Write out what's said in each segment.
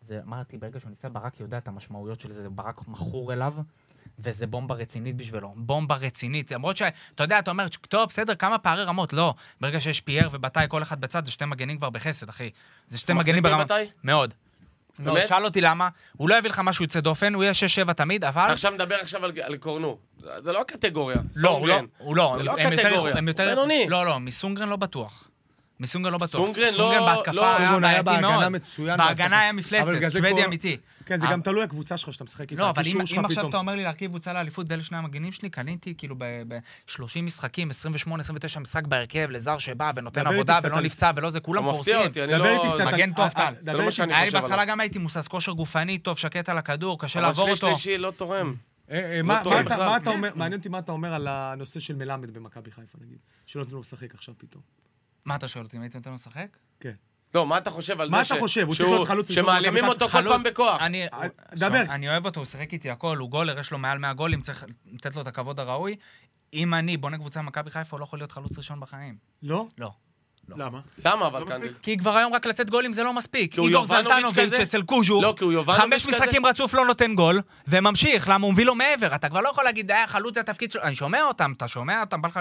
זה, אמרתי, ברגע שהוא ניסה, ברק יודע את המשמעויות של זה, ברק מכור אליו, וזה בומבה רצינית בשבילו. בומבה רצינית. למרות שאתה יודע, אתה אומר, טוב, בסדר, כמה פערי רמות? לא. ברגע שיש פייר ובתאי כל אחד בצד, זה שתי מגנים כבר בחסד, אחי. זה שתי מגנים ברמה. מאוד. מאוד. שאל אותי למה, הוא לא יביא לך משהו יוצא דופן, הוא יהיה 6-7 תמיד, אבל... עכשיו מדבר עכשיו על קורנו. זה לא הקטגוריה. לא, הוא לא. זה לא הקטגוריה. בינוני. לא, מסונגרן לא בטוח. מסונגרן לא בטוח. סונגרן בהתקפה היה בעייתי מאוד. מצוין, בהגנה היה מפלצת, שוודי אמיתי. כן, זה גם תלוי הקבוצה שלך שאתה משחק איתה. לא, אבל אם עכשיו אתה אומר לי להרכיב קבוצה לאליפות ואלה שני המגנים שלי, קניתי כאילו ב-30 משחקים, 28-29 משחק בהרכב, לזר שבא ונותן עבודה ולא נפצע ולא זה, כולם פורסים. מגן טוב טל. היה לי בהתחלה גם הייתי מוסס כושר גופני טוב, שקט על הכדור, קשה לעבור אותו. אבל שלישי לא תורם. מעניין אותי מה אתה אומר על הנושא של מלמד במכבי חיפה, נגיד, שלא נתנו לו לשחק עכשיו פתאום. מה אתה שואל אותי, אם הייתי נותן לו לשחק? כן. לא, מה אתה חושב על זה? מה אתה חושב? הוא צריך להיות חלוץ ראשון. שמעלימים אותו כל פעם בכוח. אני אוהב אותו, הוא שיחק איתי הכל, הוא גולר, יש לו מעל 100 גולים, צריך לתת לו את הכבוד הראוי. אם אני בונה קבוצה במכבי חיפה, הוא לא יכול להיות חלוץ ראשון בחיים. לא? לא. למה? למה אבל קנדיל? כי כבר היום רק לתת גולים זה לא מספיק. איגור זלטנוביץ' אצל קוז'וך, 5 משחקים רצוף לא נותן גול, וממשיך, למה הוא מביא לו מעבר. אתה כבר לא יכול להגיד, חלוץ זה התפקיד שלו. אני שומע אותם, אתה שומע אותם, בא לך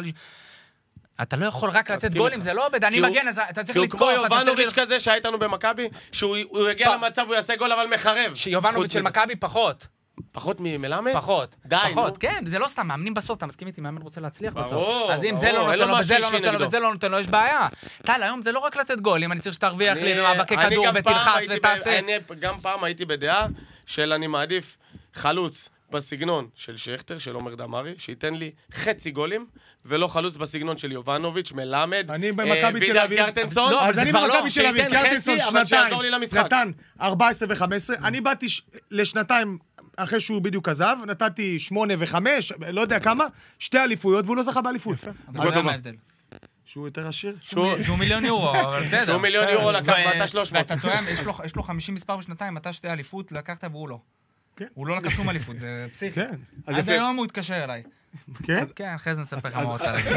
אתה לא יכול רק לתת גולים, זה לא עובד, אני מגן, אתה צריך לתקוף. כמו יובנוביץ' כזה שהיה איתנו במכבי, שהוא יגיע למצב, הוא יעשה גול אבל מחרב. יובנוביץ' של מכבי פחות. פחות ממלמד? פחות. די, פחות, כן, זה לא סתם, מאמנים בסוף, אתה מסכים איתי, מאמן רוצה להצליח בסוף. ברור, אז אם זה לא נותן לו, וזה לא נותן לו, וזה לא נותן לו, יש בעיה. טל, היום זה לא רק לתת גולים, אני צריך שתרוויח לי במאבקי כדור ותלחץ ותעשה. אני גם פעם הייתי בדעה של אני מעדיף חלוץ בסגנון של שכטר, של עומר דמרי, שייתן לי חצי גולים, ולא חלוץ בסגנון של יובנוביץ', מלמד, וידר קרטנסון. אז אני במכבי תל אביב, קרטנסון שנתיים, נתן 14 ו-15, אני באתי לשנתיים אחרי שהוא בדיוק עזב, נתתי 8 ו-5, לא יודע כמה, 2 אליפויות, והוא לא זכה באליפות. אבל לא יודע מה ההבדל. שהוא יותר עשיר? שהוא מיליון יורו, אבל בסדר. שהוא מיליון יורו לקח, ואתה 300. ואתה טועם, יש לו 50 מספר בשנתיים, אתה 2 אליפות, לקחת והוא לא. הוא לא לקח שום אליפות, זה פסיכי. עד היום הוא התקשר אליי. כן? כן, אחרי זה נספר לך מה רוצה להגיד.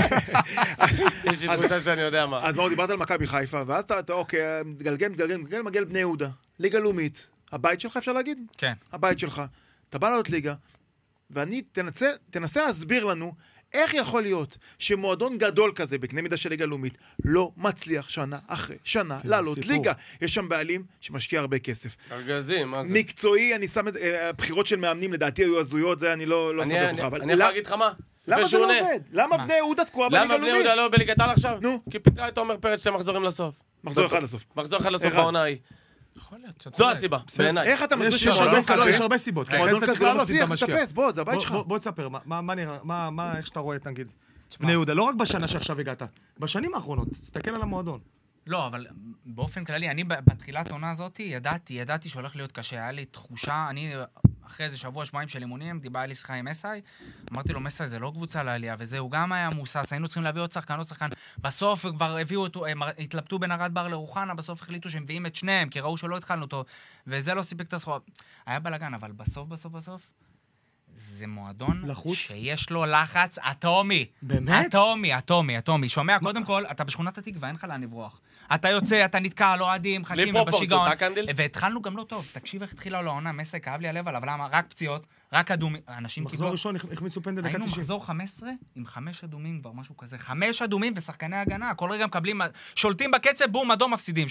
יש לי תחושה שאני יודע מה. אז מאוד דיברת על מכבי חיפה, ואז אתה, אוקיי, מגלגל, מגיע לבני יהודה, ליגה לאומית. הבית שלך אפשר להגיד? כן. הבית שלך. אתה בא לעלות ליגה, ואני תנסה להסביר לנו איך יכול להיות שמועדון גדול כזה, בקנה מידה של ליגה לאומית, לא מצליח שנה אחרי שנה לעלות ליגה. יש שם בעלים שמשקיע הרבה כסף. ארגזים, מה זה? מקצועי, אני שם את הבחירות של מאמנים, לדעתי היו הזויות, זה אני לא סודר לך. אני יכול להגיד לך מה? למה זה לא עובד? למה בני יהודה תקועה בליגה לאומית? למה בני יהודה לא בליגת העל עכשיו? נו. כי פיתרה את עומר פרץ 2 מחזורים לסוף. מחזור אחד לסוף. מחזור אחד לסוף בעונה ההיא. יכול להיות. זו הסיבה, בעיניי. איך אתה מסביר יש הרבה סיבות. מועדון כזה לא מצליח לטפס, בוא, זה הבית שלך. בוא תספר, איך שאתה רואה, תגיד. בני יהודה, לא רק בשנה שעכשיו הגעת, בשנים האחרונות, תסתכל על המועדון. לא, אבל באופן כללי, אני בתחילת העונה הזאת ידעתי שהולך להיות קשה. היה לי תחושה, אני אחרי איזה שבוע-שבועיים של אימונים, דיבר לי שיחה עם מסאי, אמרתי לו, מסאי זה לא קבוצה לעלייה, וזה הוא גם היה מוסס, היינו צריכים להביא עוד שחקן. בסוף כבר הביאו אותו, הם התלבטו בין ארד בר לרוחנה, בסוף החליטו שהם מביאים את שניהם, כי ראו שלא התחלנו אותו, וזה לא סיפק את הסחורה. היה בלגן, אבל בסוף, זה מועדון לחוץ? שיש לו לחץ אטומי. באמת? אטומי. שומע, קודם כל, אתה בשכונת התקווה, אין לך לאן לברוח. אתה יוצא, אתה נתקע על אוהדים, חכים ובשיגעון. והתחלנו גם לא טוב. תקשיב איך התחילה לו העונה, מסי, כאב לי הלב עליו, למה? רק פציעות, רק אדומים. אנשים מחזור ראשון, החמיצו פנדל דקה 90. היינו מחזור 15 עם 5 אדומים, כבר משהו כזה. 5 אדומים ושחקני הגנה. כל רגע מקבלים, שולטים בקצב, בום, אדום מפסידים.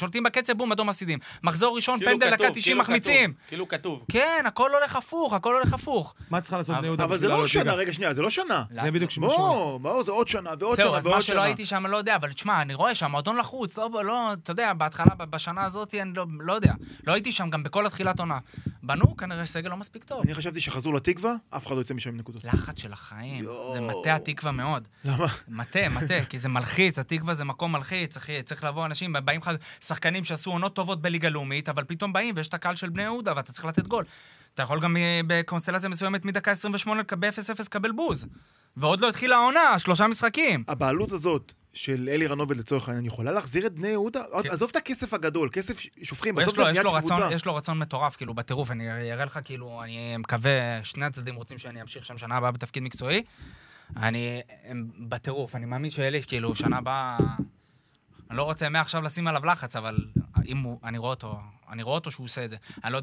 מחזור ראשון, פנדל דקה 90 מחמיצים. כאילו כתוב. כן, הכל הולך הפוך. מה צריכה לעשות בני יהודה? אבל זה לא שנה, רגע שנייה, זה לא שנה. זה בדיוק בוא, זה עוד שנה ועוד שנה ועוד שנה. אז מה שלא הייתי שם, לא יודע, אבל תשמע, אני רואה שהמועדון לחוץ, לא, אתה יודע, בהתחלה, בשנה הזאת, אני לא יודע. לא הייתי שם גם בכל התחילת עונה. בנו, כנראה סגל לא מספיק טוב. אני חשבתי שחזרו לתקווה, אף אחד לא יוצא משם עם נקודות. לחץ של החיים. זה מטה התקווה מאוד. למה? מטה, כי זה מלחיץ, התקווה זה מקום מלחיץ, צריך לבוא אנשים, באים שחקנים שעשו עונות טובות בליגה לאומית, אבל פתאום באים ויש את הקהל של בני יהודה, ואתה צריך לתת גול. אתה יכול גם בקונסטלציה מסוימת מדקה 28 ב-0-0 קבל בוז. ועוד לא התחילה העונה, 3 משחקים. הבעלות הזאת של אלי רנובל לצורך העניין, יכולה להחזיר את בני יהודה? עזוב את הכסף הגדול, כסף שופכים, בסוף זה בניית של קבוצה. יש לו רצון מטורף, כאילו, בטירוף, אני אראה לך, כאילו, אני מקווה, שני הצדדים רוצים שאני אמשיך שם שנה הבאה בתפקיד מקצועי. הם בטירוף, אני מאמין שאלי, כאילו, שנה הבאה, אני לא רוצה מעכשיו לשים עליו לחץ, אבל אני רואה אותו שהוא עושה את זה. אני לא